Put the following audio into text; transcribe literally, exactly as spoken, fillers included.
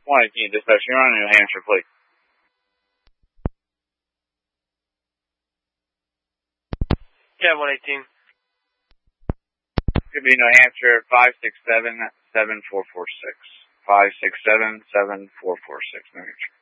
one eighteen, dispatch, you're on New Hampshire, please. Yeah, one eighteen. Could be New Hampshire, five six seven, seven four four six. five six seven, seven four four six, New Hampshire.